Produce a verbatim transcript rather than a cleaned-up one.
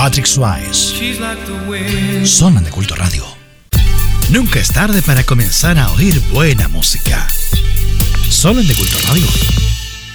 Patrick Swayze. Zona de Culto Radio. Nunca es tarde para comenzar a oír buena música. Solo en De Culto Radio.